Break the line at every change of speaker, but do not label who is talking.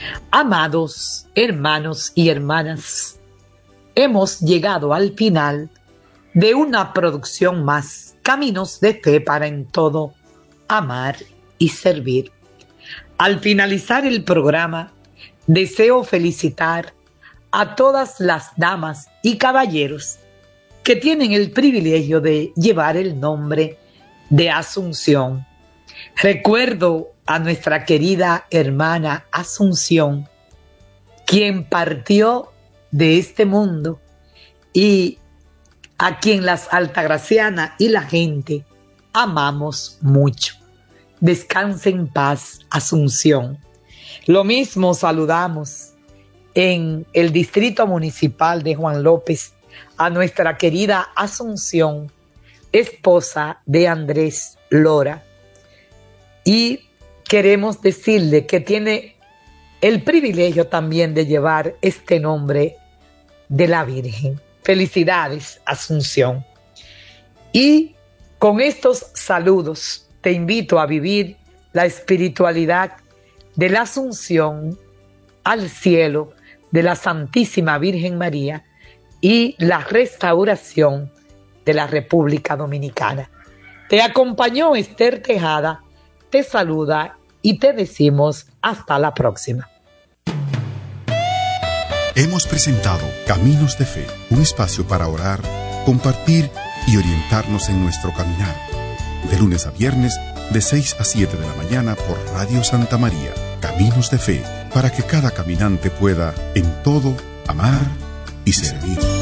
Amados hermanos y hermanas, hemos llegado al final de una producción más, Caminos de Fe para en todo amar y servir. Al finalizar el programa, deseo felicitar a todas las damas y caballeros que tienen el privilegio de llevar el nombre de Asunción. Recuerdo a nuestra querida hermana Asunción, quien partió de este mundo y a quien las altagracianas y la gente amamos mucho. Descanse en paz, Asunción. Lo mismo saludamos en el Distrito Municipal de Juan López a nuestra querida Asunción, esposa de Andrés Lora. Y queremos decirle que tiene el privilegio también de llevar este nombre de la Virgen. Felicidades, Asunción. Y con estos saludos te invito a vivir la espiritualidad de la Asunción al cielo de la Santísima Virgen María y la restauración de la República Dominicana. Te acompañó Esther Tejada, te saluda y te decimos hasta la próxima.
Hemos presentado Caminos de Fe, un espacio para orar, compartir y orientarnos en nuestro caminar. De lunes a viernes, de 6 a 7 de la mañana por Radio Santa María. Caminos de Fe, para que cada caminante pueda, en todo, amar y servir.